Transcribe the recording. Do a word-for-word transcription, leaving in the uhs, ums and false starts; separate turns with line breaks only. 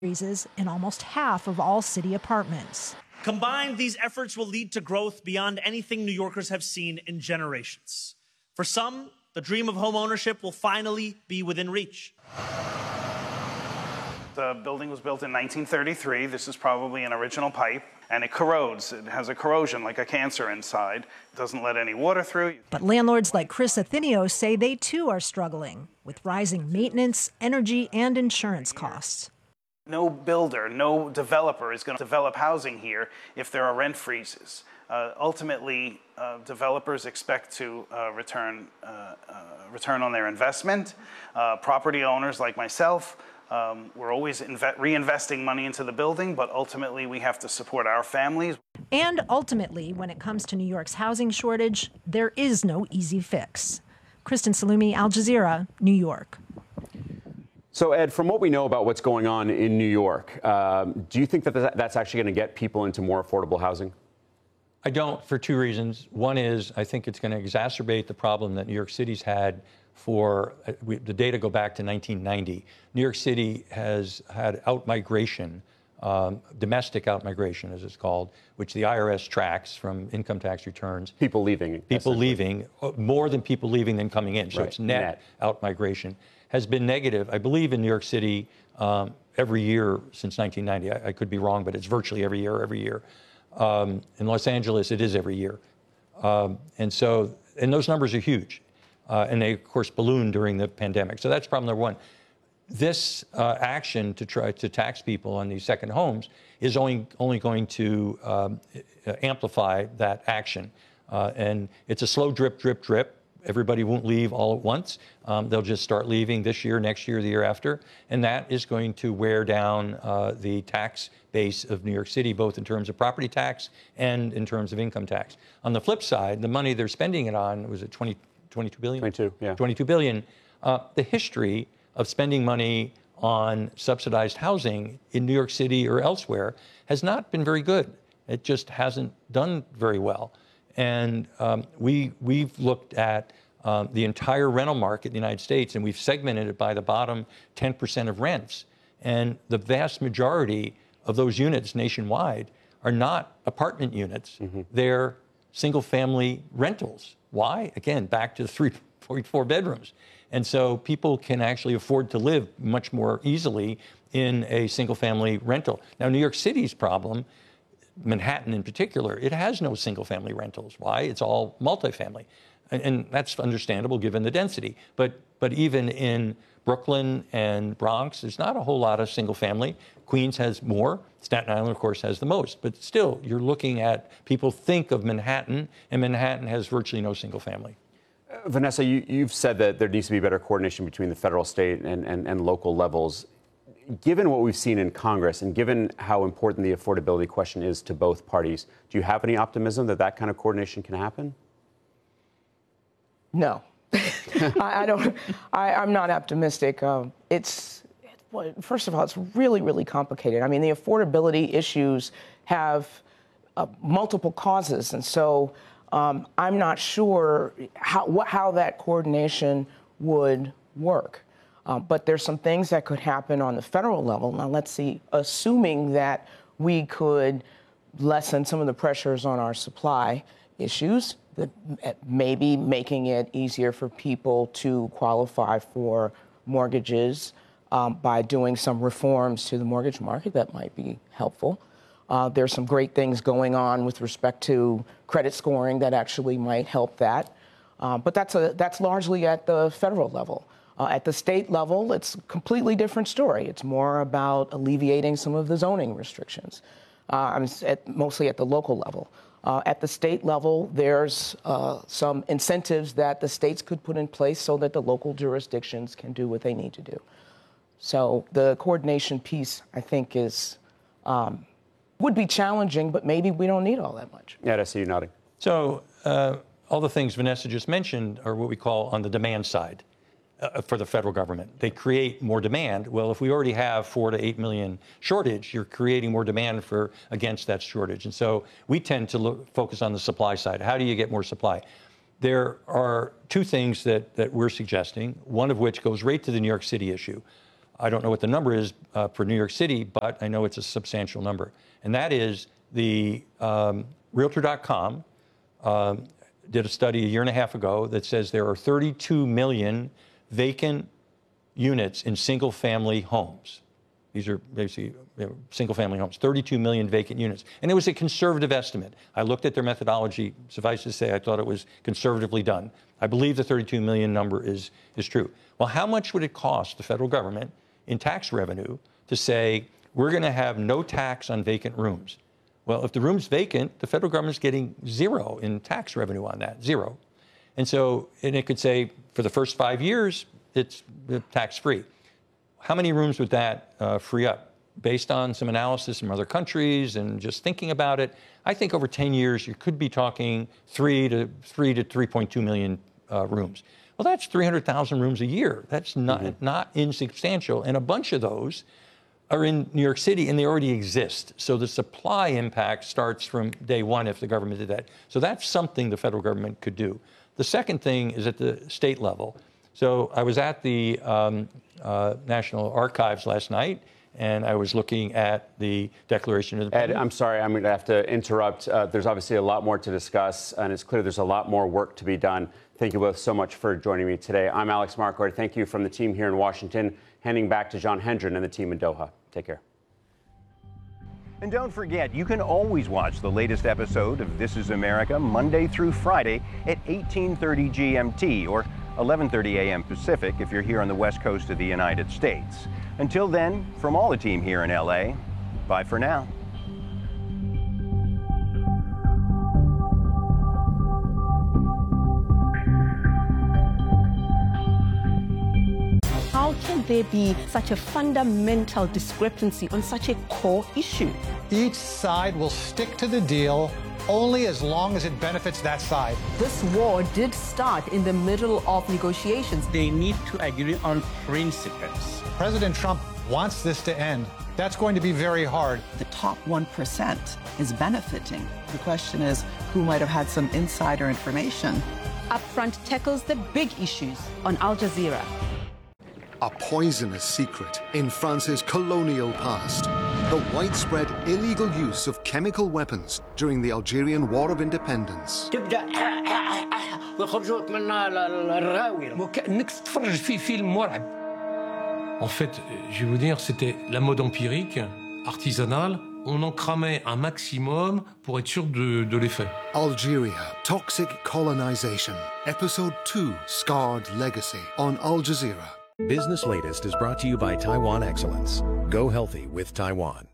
increases in almost half of all city apartments.
Combined, these efforts will lead to growth beyond anything New Yorkers have seen in generations. For some, the dream of home ownership will finally be within reach.
The building was built in nineteen thirty-three. This is probably an original pipe, and it corrodes. It has a corrosion like a cancer inside. It doesn't let any water through.
But landlords like Chris Athenio say they too are struggling with rising maintenance, energy, and insurance costs.
No builder, no developer is going to develop housing here if there are rent freezes. Uh, ultimately, uh, developers expect to uh, return, uh, uh, return on their investment. Uh, property owners like myself, um, we're always inve- reinvesting money into the building, but ultimately we have to support our families.
And ultimately, when it comes to New York's housing shortage, there is no easy fix. Kristen Salumi, Al Jazeera, New York.
So, Ed, from what we know about what's going on in New York, um, do you think that that's actually going to get people into more affordable housing?
I don't, for two reasons. One is I think it's going to exacerbate the problem that New York City's had for, uh, we, the data go back to nineteen ninety. New York City has had outmigration, um, domestic outmigration, as it's called, which the I R S tracks from income tax returns.
People leaving.
People leaving, more than people leaving than coming in. So
Right.
it's net, net outmigration. Has been negative, I believe, in New York City um, every year since nineteen ninety. I, I could be wrong, but it's virtually every year, every year. Um, in Los Angeles, it is every year. Um, and so, and those numbers are huge. Uh, and they, of course, ballooned during the pandemic. So that's problem number one. This uh, action to try to tax people on these second homes is only, only going to um, amplify that action. Uh, and it's a slow drip, drip, drip. Everybody won't leave all at once. Um, they'll just start leaving this year, next year, the year after. And that is going to wear down uh, the tax base of New York City, both in terms of property tax and in terms of income tax. On the flip side, the money they're spending it on, was it twenty, twenty-two billion?
twenty-two, yeah.
twenty-two billion. Uh, the history of spending money on subsidized housing in New York City or elsewhere has not been very good. It just hasn't done very well. And um, we, we've looked at um, the entire rental market in the United States, and we've segmented it by the bottom ten percent of rents. And the vast majority of those units nationwide are not apartment units. Mm-hmm. They're single-family rentals. Why? Again, back to the three point four bedrooms. And so people can actually afford to live much more easily in a single-family rental. Now, New York City's problem, Manhattan in particular, it has no single-family rentals. Why? It's all multifamily. And, and that's understandable given the density. But, but even in Brooklyn and Bronx, there's not a whole lot of single-family. Queens has more. Staten Island, of course, has the most. But still, you're looking at, people think of Manhattan, and Manhattan has virtually no single-family.
Uh, Vanessa, you, you've said that there needs to be better coordination between the federal, state, and, and, and local levels. Given what we've seen in Congress and given how important the affordability question is to both parties, do you have any optimism that that kind of coordination can happen?
No, I, I don't. I, I'm not optimistic. Um, it's well, first of all, it's really, really complicated. I mean, the affordability issues have uh, multiple causes, and so um, I'm not sure how what, how that coordination would work. Uh, but there's some things that could happen on the federal level. Now, let's see, assuming that we could lessen some of the pressures on our supply issues, that maybe making it easier for people to qualify for mortgages um, by doing some reforms to the mortgage market, that might be helpful. Uh, there's some great things going on with respect to credit scoring that actually might help that. Uh, but that's a, that's largely at the federal level. Uh, at the state level, it's a completely different story. It's more about alleviating some of the zoning restrictions. Uh, I'm at, mostly at the local level. Uh, at the state level, there's uh, some incentives that the states could put in place so that the local jurisdictions can do what they need to do. So the coordination piece, I think, is um, would be challenging, but maybe we don't need all that much.
Yeah, I see you nodding.
So uh, all the things Vanessa just mentioned are what we call on the demand side. Uh, for the federal government. They create more demand. Well, if we already have four to eight million shortage, you're creating more demand for against that shortage. And so we tend to look, focus on the supply side. How do you get more supply? There are two things that, that we're suggesting, one of which goes right to the New York City issue. I don't know what the number is uh, for New York City, but I know it's a substantial number. And that is the um, Realtor dot com um, did a study a year and a half ago that says there are thirty-two million vacant units in single-family homes. These are basically single-family homes, thirty-two million vacant units. And it was a conservative estimate. I looked at their methodology. Suffice to say, I thought it was conservatively done. I believe the thirty-two million number is, is true. Well, how much would it cost the federal government in tax revenue to say, we're going to have no tax on vacant rooms? Well, if the room's vacant, the federal government's getting zero in tax revenue on that, zero. And so, and it could say, for the first five years, it's tax-free. How many rooms would that uh, free up? Based on some analysis from other countries and just thinking about it, I think over ten years, you could be talking three to three to three point two million uh, rooms. Well, that's three hundred thousand rooms a year. That's not, mm-hmm. not insubstantial. And a bunch of those are in New York City, and they already exist. So the supply impact starts from day one if the government did that. So that's something the federal government could do. The second thing is at the state level. So I was at the um, uh, National Archives last night, and I was looking at the Declaration of Independence.
Ed, I'm sorry, I'm going to have to interrupt. Uh, there's obviously a lot more to discuss, and it's clear there's a lot more work to be done. Thank you both so much for joining me today. I'm Alex Marquardt. Thank you from the team here in Washington. Handing back to John Hendren and the team in Doha. Take care.
And don't forget, you can always watch the latest episode of This Is America Monday through Friday at eighteen thirty G M T or eleven thirty a m Pacific if you're here on the west coast of the United States. Until then, from all the team here in L A, bye for now.
How can there be such a fundamental discrepancy on such a core issue?
Each side will stick to the deal only as long as it benefits that side.
This war did start in the middle of negotiations.
They need to agree on principles.
President Trump wants this to end. That's going to be very hard.
The top one percent is benefiting. The question is, who might have had some insider information?
Upfront tackles the big issues on Al Jazeera.
A poisonous secret in France's colonial past. The widespread illegal use of chemical weapons during the Algerian War of Independence.
En fait, je vais vous dire, c'était la mode empirique, artisanale. On en cramait un maximum pour être sûr de, de l'effet.
Algeria, Toxic Colonization. Episode two, Scarred Legacy on Al Jazeera.
Business Latest is brought to you by Taiwan Excellence. Go healthy with Taiwan.